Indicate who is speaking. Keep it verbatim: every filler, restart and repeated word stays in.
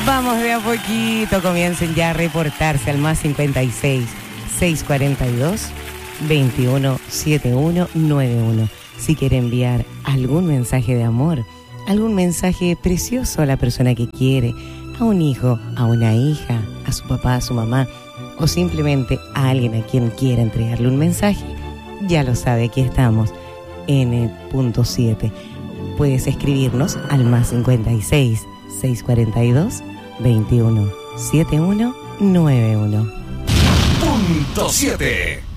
Speaker 1: Vamos de a poquito, comiencen ya a reportarse al más cincuenta y seis, seiscientos cuarenta y dos, veintiuno setenta y uno noventa y uno. Si quiere enviar algún mensaje de amor, algún mensaje precioso a la persona que quiere, a un hijo, a una hija, a su papá, a su mamá, o simplemente a alguien a quien quiera entregarle un mensaje, ya lo sabe, aquí estamos en el punto siete. Puedes escribirnos al más cincuenta y seis, seiscientos cuarenta y dos, veintiuno setenta y uno noventa y uno.
Speaker 2: Punto siete.